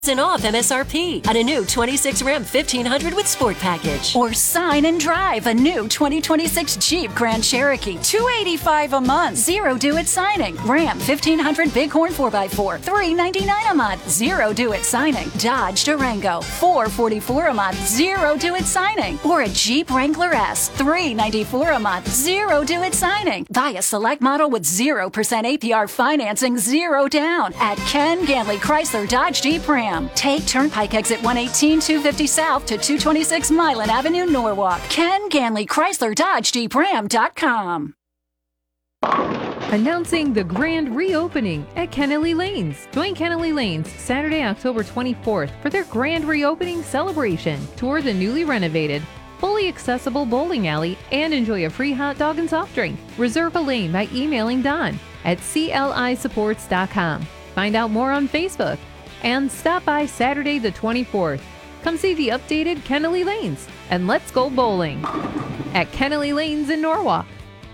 off MSRP on a new 26 Ram 1500 with Sport Package. Or sign and drive a new 2026 Jeep Grand Cherokee, $285 a month, zero due at signing. Ram 1500 Bighorn 4x4, $399 a month, zero due at signing. Dodge Durango, $444 a month, zero due at signing. Or a Jeep Wrangler S, $394 a month, zero due at signing. Buy a select model with 0% APR financing, zero down at Ken Ganley Chrysler Dodge Jeep Ram. Take Turnpike exit 118 250 South to 226 Milan Avenue, Norwalk. Ken Ganley Chrysler Dodge Jeep Ram.com. Announcing the grand reopening at Kennelly Lanes. Join Kennelly Lanes Saturday, October 24th for their grand reopening celebration. Tour the newly renovated, fully accessible bowling alley and enjoy a free hot dog and soft drink. Reserve a lane by emailing Don at clisupports.com. Find out more on Facebook. And stop by Saturday the 24th. Come see the updated Kennelly Lanes and let's go bowling at Kennelly Lanes in Norwalk.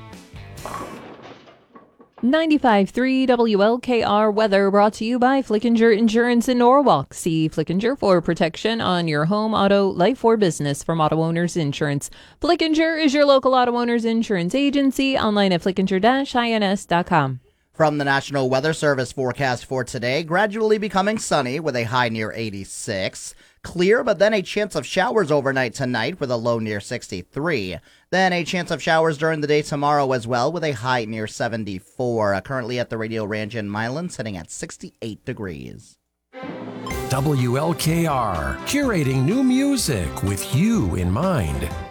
95.3 WLKR weather brought to you by Flickinger Insurance in Norwalk. See Flickinger for protection on your home, auto, life, or business from Auto Owners Insurance. Flickinger is your local auto owners insurance agency. Online at flickinger-ins.com. From the National Weather Service forecast for today, gradually becoming sunny with a high near 86. Clear, but then a chance of showers overnight tonight with a low near 63. Then a chance of showers during the day tomorrow as well with a high near 74. Currently at the Radio Ranch in Milan, sitting at 68 degrees. WLKR, curating new music with you in mind.